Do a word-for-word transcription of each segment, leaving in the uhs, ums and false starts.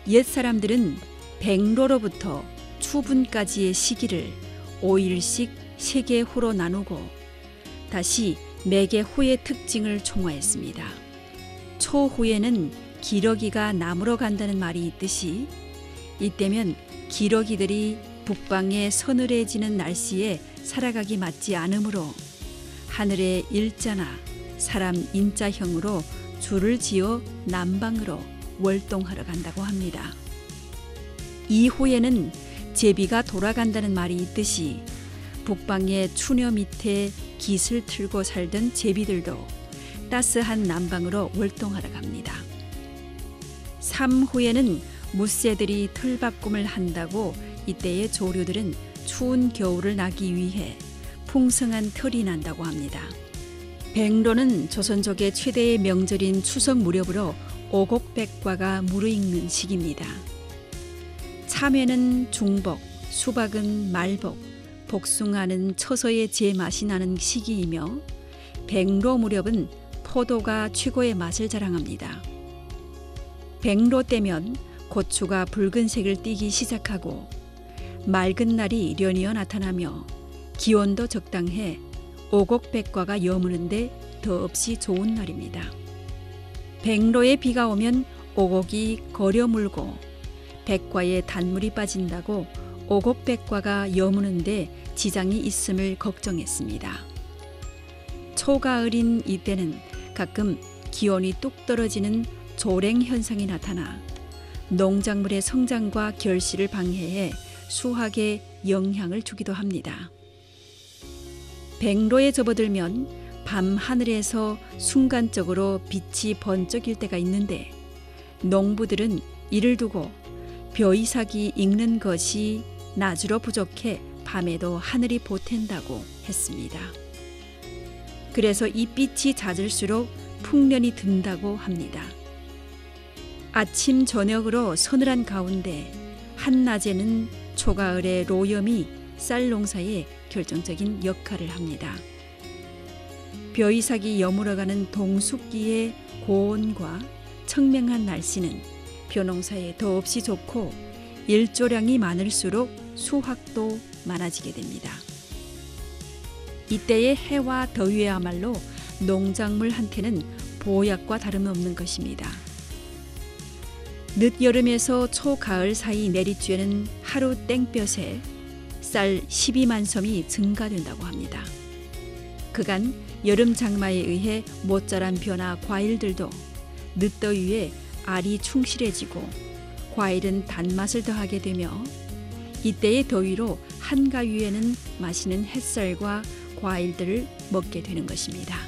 옛 사람들은 백로로부터 추분까지의 시기를 오 일씩 세 개 호로 나누고 다시 매개 호의 특징을 총화했습니다. 초후에는 기러기가 나무로 간다는 말이 있듯이 이때면 기러기들이 북방의 서늘해지는 날씨에 살아가기 맞지 않으므로 하늘의 일자나 사람 인자형으로 줄을 지어 남방으로 월동하러 간다고 합니다. 이 호에는 제비가 돌아간다는 말이 있듯이 북방의 추녀 밑에 깃을 틀고 살던 제비들도 따스한 남방으로 월동하러 갑니다. 삼 호에는 무새들이 틀바꿈을 한다고 이때의 조류들은 추운 겨울을 나기 위해 풍성한 틀이 난다고 합니다. 백로는 조선족의 최대의 명절인 추석 무렵으로 오곡백과가 무르익는 시기입니다. 참외는 중복, 수박은 말복, 복숭아는 처서의 제맛이 나는 시기이며 백로 무렵은 포도가 최고의 맛을 자랑합니다. 백로 때면 고추가 붉은색을 띠기 시작하고 맑은 날이 연이어 나타나며 기온도 적당해 오곡백과가 여무는데 더없이 좋은 날입니다. 백로에 비가 오면 오곡이 거려물고 백과에 단물이 빠진다고 오곡백과가 여무는데 지장이 있음을 걱정했습니다. 초가을인 이때는 가끔 기온이 뚝 떨어지는 조랭 현상이 나타나 농작물의 성장과 결실을 방해해 수확에 영향을 주기도 합니다. 백로에 접어들면 밤 하늘에서 순간적으로 빛이 번쩍일 때가 있는데 농부들은 이를 두고 벼이삭이 익는 것이 낮으로 부족해 밤에도 하늘이 보탠다고 했습니다. 그래서 이 빛이 잦을수록 풍년이 든다고 합니다. 아침 저녁으로 서늘한 가운데 한낮에는 초가을의 로염이 쌀 농사에 결정적인 역할을 합니다. 벼이삭이 여물어가는 동숙기의 고온과 청명한 날씨는 벼농사에 더없이 좋고 일조량이 많을수록 수확도 많아지게 됩니다. 이때의 해와 더위야말로 농작물한테는 보약과 다름없는 것입니다. 늦여름에서 초가을 사이 내리쬐는 하루 땡볕에 쌀 십이만 섬이 증가된다고 합니다. 그간 여름 장마에 의해 못 자란 벼나 과일들도 늦더위에 알이 충실해지고 과일은 단맛을 더하게 되며 이때의 더위로 한가위에는 맛있는 햇살과 과일들을 먹게 되는 것입니다.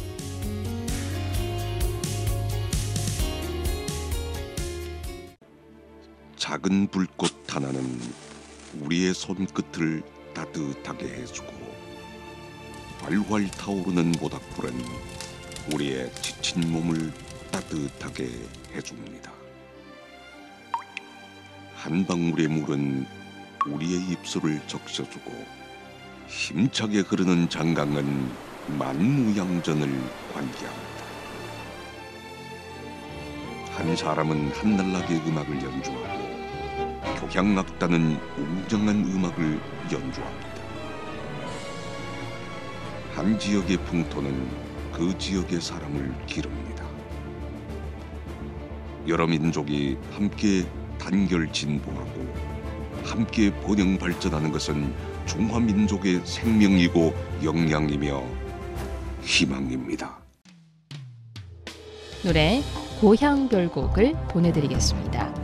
작은 불꽃 하나는 우리의 손끝을 따뜻하게 해주고 활활 타오르는 모닥불은 우리의 지친 몸을 따뜻하게 해줍니다. 한 방울의 물은 우리의 입술을 적셔주고 힘차게 흐르는 장강은 만무양전을 관계합니다. 한 사람은 한날나게 음악을 연주하고 교향악단은 웅장한 음악을 연주합니다. 한 지역의 풍토는 그 지역의 사람을 기릅니다. 여러 민족이 함께 단결 진보하고 함께 번영 발전하는 것은 중화민족의 생명이고 역량이며 희망입니다. 노래 고향별곡을 보내드리겠습니다.